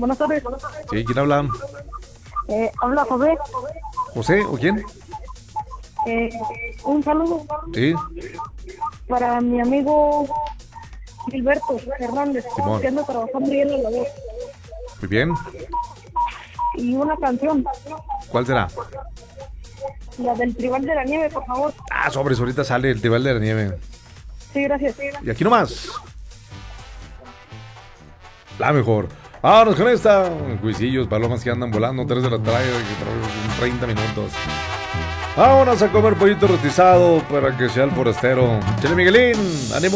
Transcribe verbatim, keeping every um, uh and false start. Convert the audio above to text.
Buenas tardes. Sí, ¿quién habla? Eh, habla José. ¿José o quién? Eh, un saludo Sí, para mi amigo Gilberto Hernández, Simón. que anda trabajando bien en la labor. muy bien. Y una canción, ¿Cuál será? la del Tribal de la Nieve, por favor. Ah, sobres, ahorita sale el Tribal de la Nieve. Sí, gracias. Y aquí nomás. La mejor. Vámonos con esta. Cuisillos, palomas que andan volando. tres de la tarde, treinta minutos. Vámonos a comer pollito rostizado para que sea el forastero. Chile Miguelín, ánimo.